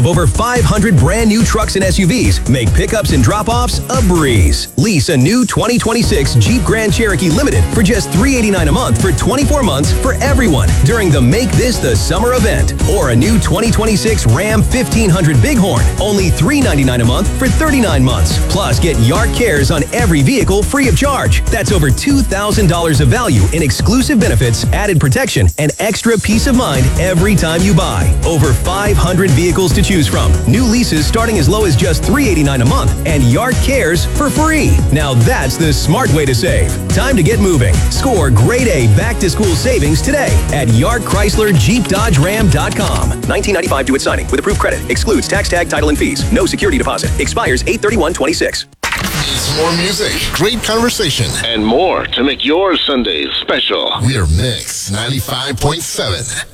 Over 500 brand new trucks and SUVs make pickups and drop-offs a breeze. Lease a new 2026 Jeep Grand Cherokee Limited for just $389 a month for 24 months for everyone during the Make This the Summer event. Or a new 2026 Ram 1500 Bighorn, only $399 a month for 39 months. Plus, get Yard Cares on every vehicle free of charge. That's over $2,000 of value in exclusive benefits, added protection, and extra peace of mind every time you buy. Over 500 vehicles to choose from. New leases starting as low as just $389 a month, and Yard Cares for free. Now that's the smart way to save. Time to get moving. Score grade A back-to-school savings today at YardChrysler.Jeep.Dodge.Ram.com. 1995 due at signing with approved credit. Excludes tax tag, title, and fees. No security deposit. Expires 8/31/26. It's more music, great conversation, and more to make your Sundays special. We're Mix 95.7.